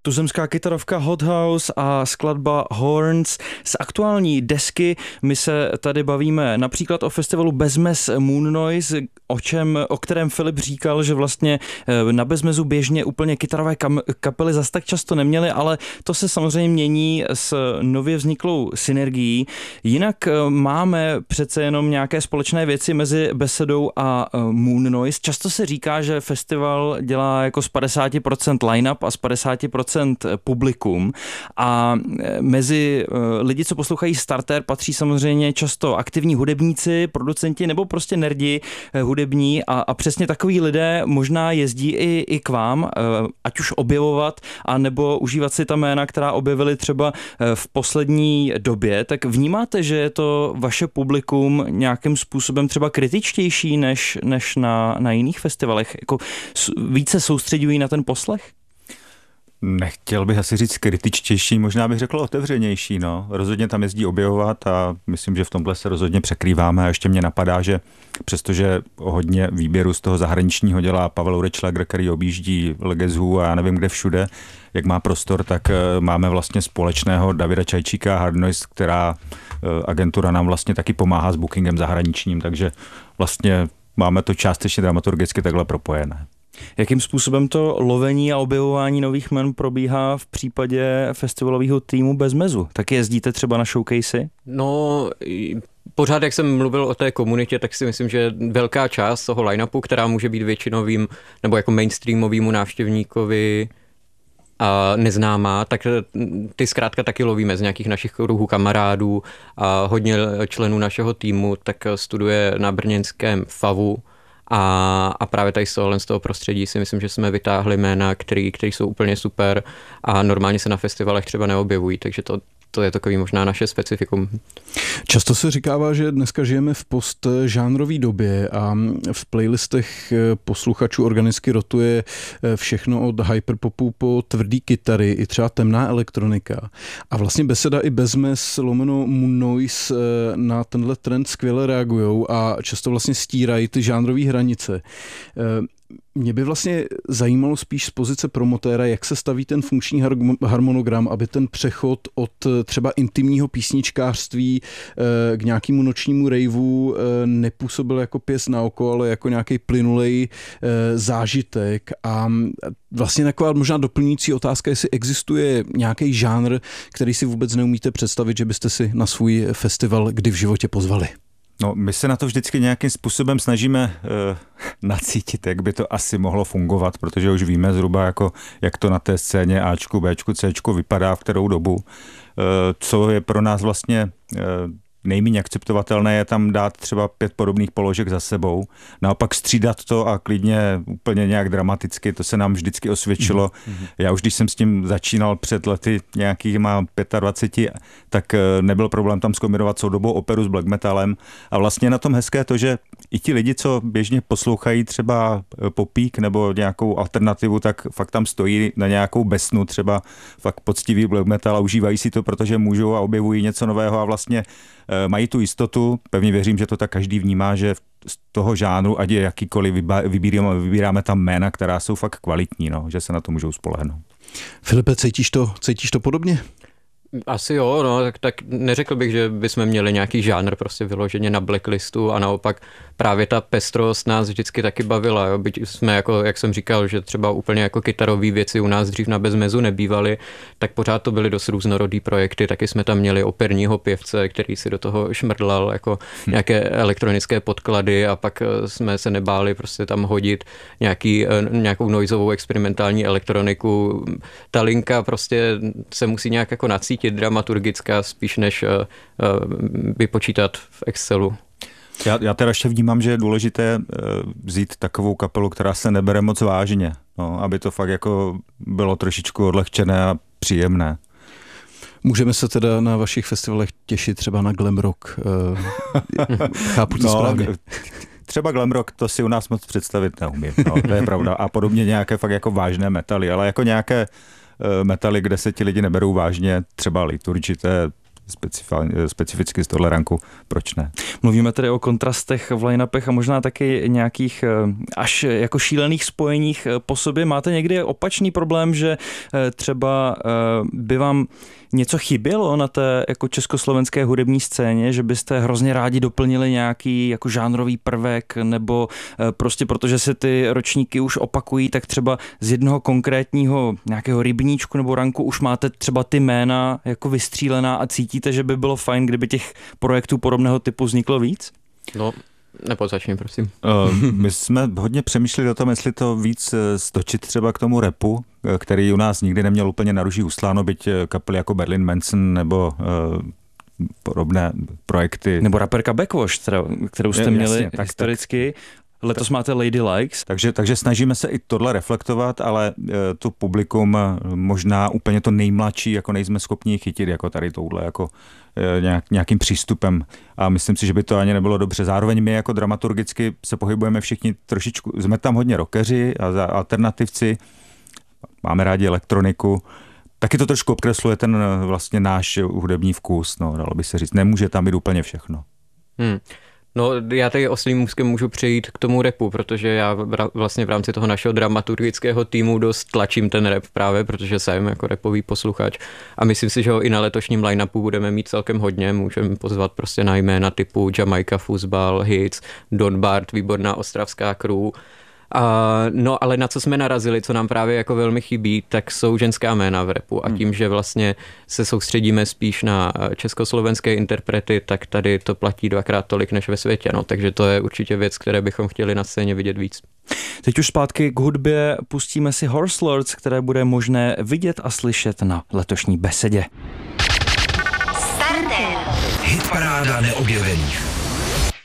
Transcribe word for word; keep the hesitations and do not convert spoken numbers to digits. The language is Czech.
Tuzemská kytarovka Hot House a skladba Horns. Z aktuální desky my se tady bavíme například o festivalu Bezmez Moon Noise, o čem, o kterém Filip říkal, že vlastně na Bezmezu běžně úplně kytarové kam, kapely zas tak často neměly, ale to se samozřejmě mění s nově vzniklou synergií. Jinak máme přece jenom nějaké společné věci mezi Besedou a Moon Noise. Často se říká, že festival dělá jako z padesát procent line-up a z padesát procent publikum a mezi lidi, co poslouchají Starter, patří samozřejmě často aktivní hudebníci, producenti nebo prostě nerdi hudební a, a přesně takový lidé možná jezdí i, i k vám, ať už objevovat a nebo užívat si ta jména, která objevili třeba v poslední době. Tak vnímáte, že je to vaše publikum nějakým způsobem třeba kritičtější než, než na, na jiných festivalech? Jako více soustředují na ten poslech? Nechtěl bych asi říct kritičtější, možná bych řekl otevřenější. No. Rozhodně tam jezdí objevovat a myslím, že v tomhle se rozhodně překrýváme a ještě mě napadá, že přestože hodně výběru z toho zahraničního dělá Pavel Urečlager, který objíždí Legezu a já nevím kde všude, jak má prostor, tak máme vlastně společného Davida Čajčíka Hard Noise, která agentura nám vlastně taky pomáhá s bookingem zahraničním, takže vlastně máme to částečně dramaturgicky takhle propojené. Jakým způsobem to lovení a objevování nových jmen probíhá v případě festivalového týmu Bezmezu? Tak jezdíte třeba na showcasey? No, pořád, jak jsem mluvil o té komunitě, tak si myslím, že velká část toho line-upu, která může být většinovým nebo jako mainstreamovému návštěvníkovi a neznámá, tak ty zkrátka taky lovíme z nějakých našich kruhů kamarádů a hodně členů našeho týmu tak studuje na brněnském FAVu. A, a právě tady z toho, z toho prostředí si myslím, že jsme vytáhli jména, který, který jsou úplně super a normálně se na festivalech třeba neobjevují, takže to, to je takový možná naše specifikum. Často se říkává, že dneska žijeme v postžánrové době a v playlistech posluchačů organicky rotuje všechno od hyperpopu po tvrdý kytary i třeba temná elektronika. A vlastně Beseda i Bezmez lomeno Moon Noise na tenhle trend skvěle reagujou a často vlastně stírají ty žánrové hranice. Mě by vlastně zajímalo spíš z pozice promotéra, jak se staví ten funkční harmonogram, aby ten přechod od třeba intimního písničkářství k nějakému nočnímu raveu nepůsobil jako pěst na oko, ale jako nějaký plynulej zážitek. A vlastně taková možná doplňující otázka, jestli existuje nějaký žánr, který si vůbec neumíte představit, že byste si na svůj festival kdy v životě pozvali. No, my se na to vždycky nějakým způsobem snažíme uh, nacítit, jak by to asi mohlo fungovat, protože už víme zhruba, jako, jak to na té scéně Ačku, Bčku, Cčku vypadá v kterou dobu. Uh, co je pro nás vlastně uh, nejméně akceptovatelné je tam dát třeba pět podobných položek za sebou. Naopak střídat to a klidně úplně nějak dramaticky, to se nám vždycky osvědčilo. Mm-hmm. Já už když jsem s tím začínal před lety nějakýma dvacet pět, tak nebyl problém tam zkombinovat soudobou operu s black metalem. A vlastně na tom hezké to, že i ti lidi, co běžně poslouchají třeba popík nebo nějakou alternativu, tak fakt tam stojí na nějakou besnu, třeba fakt poctivý black metal a užívají si to, protože můžou a objevují něco nového a vlastně mají tu jistotu, pevně věřím, že to tak každý vnímá, že z toho žánru, ať je jakýkoliv, vybíráme, vybíráme tam jména, která jsou fakt kvalitní, no, že se na to můžou spolehnout. Filipe, cítíš to, cítíš to podobně? Asi jo, no, tak, tak neřekl bych, že bychom měli nějaký žánr prostě vyloženě na blacklistu a naopak právě ta pestrost nás vždycky taky bavila, jo, byť jsme jako, jak jsem říkal, že třeba úplně jako kytarový věci u nás dřív na Bezmezu nebývaly, tak pořád to byly dost různorodý projekty, taky jsme tam měli operního pěvce, který si do toho šmrdlal jako hm. nějaké elektronické podklady a pak jsme se nebáli prostě tam hodit nějaký, nějakou noizovou experimentální elektroniku. Ta linka prostě se musí nějak jako nacítit dramaturgická spíš než uh, uh, vypočítat v Excelu. Já, já teda ještě vnímám, že je důležité uh, vzít takovou kapelu, která se nebere moc vážně, no, aby to fakt jako bylo trošičku odlehčené a příjemné. Můžeme se teda na vašich festivalech těšit třeba na glam rock. Uh, chápu to no, správně. Třeba glam rock, to si u nás moc představit neumím, no, to je pravda. A podobně nějaké fakt jako vážné metaly, ale jako nějaké metaly, kde se ti lidi neberou vážně, třeba liturgité, specificky z tohle ranku, proč ne. Mluvíme tedy o kontrastech v line-upech a možná taky nějakých až jako šílených spojeních po sobě. Máte někdy opačný problém, že třeba by vám něco chybělo na té jako československé hudební scéně, že byste hrozně rádi doplnili nějaký jako žánrový prvek, nebo prostě protože se ty ročníky už opakují, tak třeba z jednoho konkrétního nějakého rybníčku nebo ranku už máte třeba ty jména jako vystřílená a cítíte, že by bylo fajn, kdyby těch projektů podobného typu vzniklo víc? No, nebo začni, prosím. Uh, my jsme hodně přemýšleli o tom, jestli to víc stočit třeba k tomu rapu, který u nás nikdy neměl úplně na ruží ustláno, byť kapely jako Berlin Manson nebo uh, podobné projekty. Nebo raperka Backwash, kterou jste měli jasně, tak, historicky. Tak. Letos máte Lady Likes. Takže, takže snažíme se i tohle reflektovat, ale e, to publikum možná úplně to nejmladší, jako nejsme schopni chytit, jako tady touhle, jako e, nějak, nějakým přístupem. A myslím si, že by to ani nebylo dobře. Zároveň my jako dramaturgicky se pohybujeme všichni trošičku, jsme tam hodně rockeři a alternativci, máme rádi elektroniku, taky to trošku obkresluje ten vlastně náš hudební vkus, no, dalo by se říct. Nemůže tam být úplně všechno. Hmm. No, já tady oslým můstkem můžu přejít k tomu rapu, protože já vlastně v rámci toho našeho dramaturgického týmu dost tlačím ten rap právě, protože jsem jako rapový posluchač a myslím si, že ho i na letošním line-upu budeme mít celkem hodně. Můžeme pozvat prostě na jména typu Jamaica Fuzbal, Hits, Don Bart, výborná ostravská crew. Uh, no ale na co jsme narazili, co nám právě jako velmi chybí, tak jsou ženská jména v rapu a tím, že vlastně se soustředíme spíš na československé interprety, tak tady to platí dvakrát tolik než ve světě, no, takže to je určitě věc, které bychom chtěli na scéně vidět víc. Teď už zpátky k hudbě, pustíme si Horse Lords, které bude možné vidět a slyšet na letošní besedě. Hitparáda neobjevených.